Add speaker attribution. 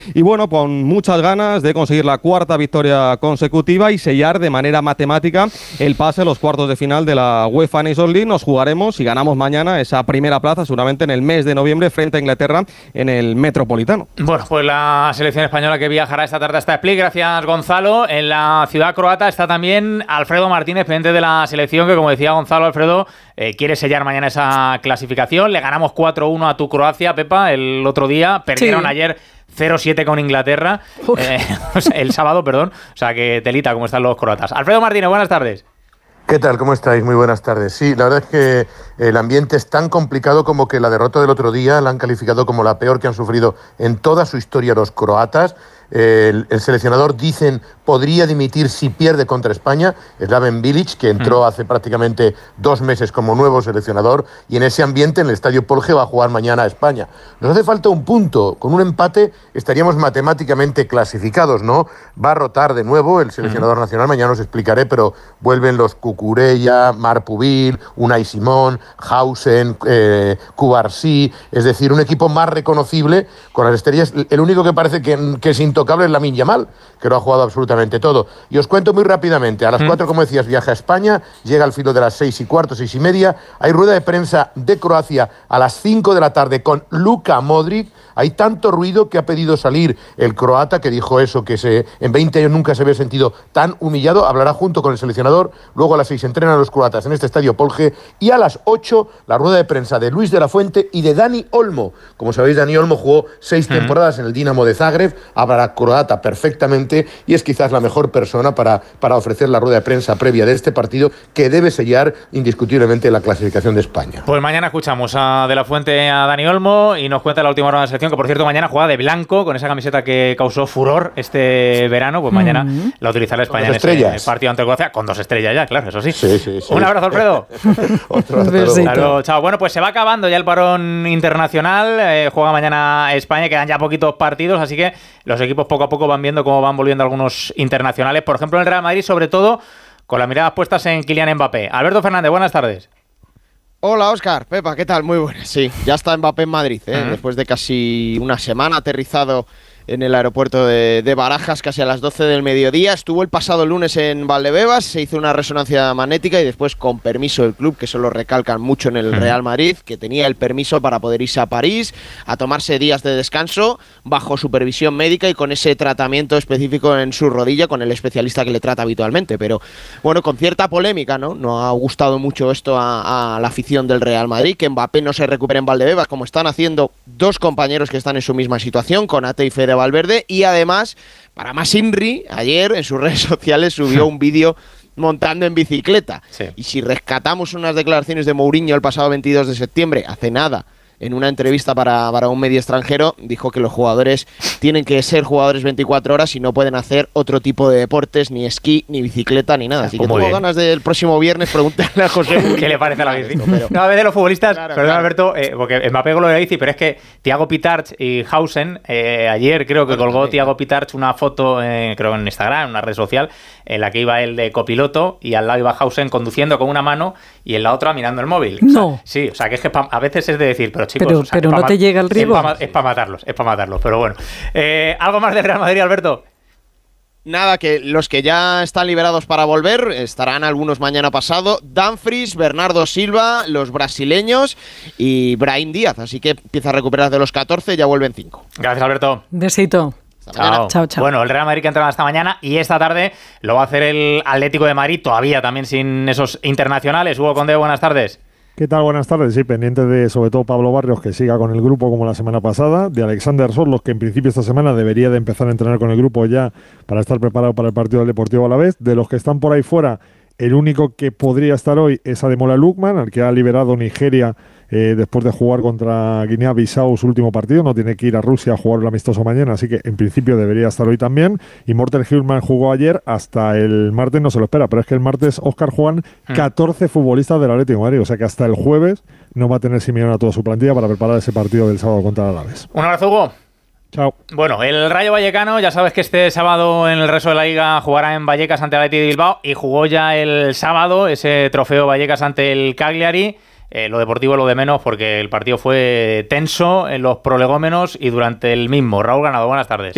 Speaker 1: Y bueno, con muchas ganas de conseguir la cuarta victoria consecutiva y sellar de manera matemática el pase a los cuartos de final de la UEFA Nations League. Nos jugaremos, si ganamos mañana, esa primera plaza seguramente en el mes de noviembre frente a Inglaterra en el Metropolitano.
Speaker 2: Bueno, pues la selección española que viajará esta tarde hasta Split, gracias Gonzalo. En la ciudad croata está también Alfredo Martínez, pendiente de la selección, que como decía Gonzalo, Alfredo quiere sellar mañana esa clasificación. Le ganamos 4-1 a tu Croacia, Pepa, el otro día. Perdieron ayer 0-7 con Inglaterra, el sábado, perdón. O sea que telita como están los croatas. Alfredo Martínez, buenas tardes.
Speaker 3: ¿Qué tal? ¿Cómo estáis? Muy buenas tardes. Sí, la verdad es que el ambiente es tan complicado como que la derrota del otro día la han calificado como la peor que han sufrido en toda su historia los croatas. El seleccionador, dicen, podría dimitir si pierde contra España. Slaven Bilic, que entró hace prácticamente 2 meses como nuevo seleccionador, y en ese ambiente, en el Estadio Polje, va a jugar mañana a España. Nos hace falta un punto. Con un empate estaríamos matemáticamente clasificados, ¿no? Va a rotar de nuevo el seleccionador nacional, mañana os explicaré, pero vuelven los Cucurella, Marpubil, Unai Simón, Hausen, Cubarsí, es decir, un equipo más reconocible con las estrellas. El único que parece que es intocable es Lamine Yamal, que lo ha jugado absolutamente todo. Y os cuento muy rápidamente, a las 4, como decías, viaja a España, llega al filo de las 6:15, 6:30, hay rueda de prensa de Croacia a las 5 de la tarde con Luka Modric. Hay tanto ruido que ha pedido salir el croata, que dijo eso, que en 20 años nunca se había sentido tan humillado. Hablará junto con el seleccionador. Luego a las 6 entrenan los croatas en este Estadio Polje. Y a las 8 la rueda de prensa de Luis de la Fuente y de Dani Olmo. Como sabéis, Dani Olmo jugó 6 temporadas en el Dinamo de Zagreb. Hablará croata perfectamente y es quizás la mejor persona para ofrecer la rueda de prensa previa de este partido, que debe sellar indiscutiblemente la clasificación de España.
Speaker 2: Pues mañana escuchamos a De la Fuente, a Dani Olmo, y nos cuenta la última hora de la selección, que por cierto mañana juega de blanco con esa camiseta que causó furor este verano. Pues mañana la utilizará España en ese partido ante Croacia, con 2 estrellas ya, claro, eso sí.
Speaker 3: Sí.
Speaker 2: Un abrazo, Alfredo.
Speaker 3: Otro.
Speaker 2: Claro, chao. Bueno, pues se va acabando ya el parón internacional. Juega mañana España, quedan ya poquitos partidos, así que los equipos poco a poco van viendo cómo van volviendo algunos internacionales. Por ejemplo, en el Real Madrid, sobre todo con las miradas puestas en Kylian Mbappé. Alberto Fernández, buenas tardes.
Speaker 4: Hola, Óscar. Pepa, ¿qué tal? Muy buenas. Sí, ya está Mbappé en Madrid, después de casi una semana aterrizado en el aeropuerto de Barajas, casi a las 12 del mediodía. Estuvo el pasado lunes en Valdebebas, se hizo una resonancia magnética y después, con permiso del club, que eso lo recalcan mucho en el Real Madrid, que tenía el permiso para poder irse a París, a tomarse días de descanso, bajo supervisión médica y con ese tratamiento específico en su rodilla, con el especialista que le trata habitualmente. Pero bueno, con cierta polémica, ¿no? No ha gustado mucho esto a la afición del Real Madrid, que Mbappé no se recupere en Valdebebas, como están haciendo 2 compañeros que están en su misma situación, Konaté y Fede Valverde. Y además, para más Inri, ayer en sus redes sociales subió un vídeo montando en bicicleta. Sí. Y si rescatamos unas declaraciones de Mourinho el pasado 22 de septiembre, hace nada, en una entrevista para un medio extranjero, dijo que los jugadores tienen que ser jugadores 24 horas y no pueden hacer otro tipo de deportes, ni esquí, ni bicicleta, ni nada. Así que tengo ganas del próximo viernes preguntarle a José
Speaker 2: ¿qué le parece la bici? No, a veces los futbolistas, perdón, Alberto, porque Mbappé con lo de la bici, pero es que Thiago Pitarch y Hausen, ayer creo que colgó Thiago Pitarch una foto, creo en Instagram, en una red social, en la que iba él de copiloto y al lado iba Hausen conduciendo con una mano y en la otra mirando el móvil.
Speaker 5: No.
Speaker 2: O sea, sí, o sea, que es que a veces es de decir, pero chicos, o sea,
Speaker 5: pero no te llega el ribo.
Speaker 2: Es para matarlos, pero bueno. ¿Algo más del Real Madrid, Alberto?
Speaker 4: Nada, que los que ya están liberados para volver, estarán algunos mañana pasado, Dumfries, Bernardo Silva, los brasileños y Brahim Díaz, así que empieza a recuperar de los 14, ya vuelven 5.
Speaker 2: Gracias, Alberto.
Speaker 5: Besito.
Speaker 2: Chao.
Speaker 5: Chao, chao.
Speaker 2: Bueno, el Real Madrid que entra esta mañana y esta tarde lo va a hacer el Atlético de Madrid, todavía también sin esos internacionales. Hugo Condé, buenas tardes.
Speaker 6: ¿Qué tal? Buenas tardes. Sí, pendientes de, sobre todo, Pablo Barrios, que siga con el grupo como la semana pasada, de Alexander Sorlos, que en principio esta semana debería de empezar a entrenar con el grupo ya para estar preparado para el partido del Deportivo Alavés. De los que están por ahí fuera, el único que podría estar hoy es Ademola Lookman, al que ha liberado Nigeria después de jugar contra Guinea-Bissau su último partido. No tiene que ir a Rusia a jugar el amistoso mañana, así que en principio debería estar hoy también. Y Morten Hillman jugó ayer, hasta el martes no se lo espera, pero es que el martes, Óscar, juegan 14 futbolistas del Atlético de Madrid, o sea que hasta el jueves no va a tener Simeone a toda su plantilla para preparar ese partido del sábado contra el Alavés.
Speaker 2: Un abrazo, Hugo.
Speaker 6: Chao.
Speaker 2: Bueno, el Rayo Vallecano, ya sabes que este sábado en el resto de la Liga jugará en Vallecas ante el Athletic de Bilbao y jugó ya el sábado ese trofeo Vallecas ante el Cagliari. Lo deportivo es lo de menos porque el partido fue tenso en los prolegómenos y durante el mismo. Raúl Ganado, buenas tardes.